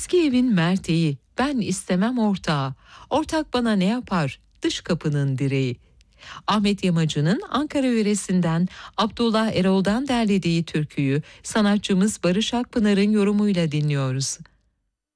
Eski evin merteği, ben istemem ortağı. Ortak bana ne yapar? Dış kapının direği. Ahmet Yamacı'nın Ankara yöresinden Abdullah Erol'dan derlediği türküyü sanatçımız Barış Akpınar'ın yorumuyla dinliyoruz.